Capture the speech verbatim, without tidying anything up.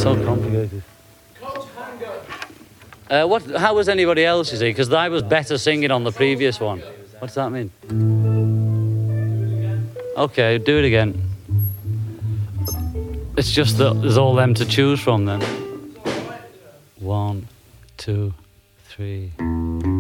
so complicated. Uh, what? How was anybody else, you see? Because I was better singing on the previous one. What's that mean? Okay, do it again. It's just that there's all them to choose from then. One, two, three.